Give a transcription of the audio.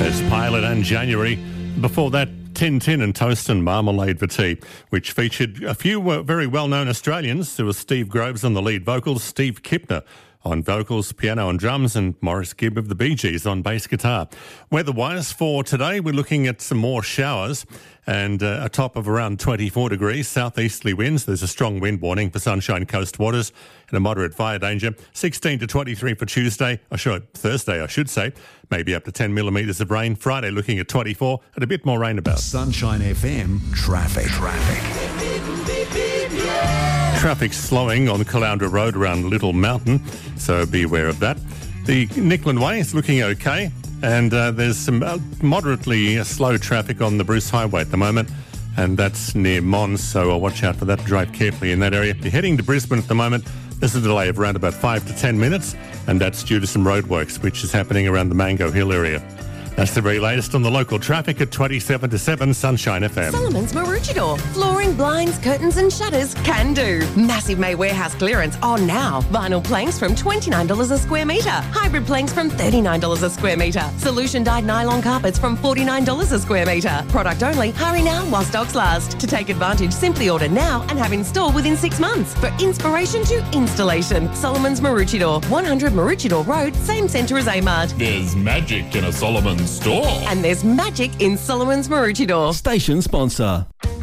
There's Pilot and January. Before that, Tintin and Toast and Marmalade for Tea, which featured a few very well-known Australians. There was Steve Groves on the lead vocals, Steve Kipner on vocals, piano and drums, and Maurice Gibb of the Bee Gees on bass guitar. Weather-wise for today, we're looking at some more showers and a top of around 24 degrees, southeasterly winds. There's a strong wind warning for Sunshine Coast waters and a moderate fire danger. 16 to 23 for Thursday, I should say. Maybe up to 10 millimetres of rain. Friday looking at 24 and a bit more rain about. Sunshine FM traffic. Traffic's slowing on Caloundra Road around Little Mountain, so be aware of that. The Nickland Way is looking okay, and there's some moderately slow traffic on the Bruce Highway at the moment, and that's near Mons, so I'll watch out for that. Drive carefully in that area. If you're heading to Brisbane at the moment, there's a delay of around about 5 to 10 minutes, and that's due to some roadworks, which is happening around the Mango Hill area. That's the very latest on the local traffic at 27 to 7 Sunshine FM. Solomon's Maroochydore. Flooring, blinds, curtains and shutters can do. Massive May warehouse clearance on now. Vinyl planks from $29 a square metre. Hybrid planks from $39 a square metre. Solution dyed nylon carpets from $49 a square metre. Product only. Hurry now while stocks last. To take advantage, simply order now and have installed within 6 months. For inspiration to installation. Solomon's Maroochydore. 100 Maroochydore Road, same centre as Amart. There's magic in a Solomon's store. And there's magic in Solomon's Maroochydore. Station sponsor.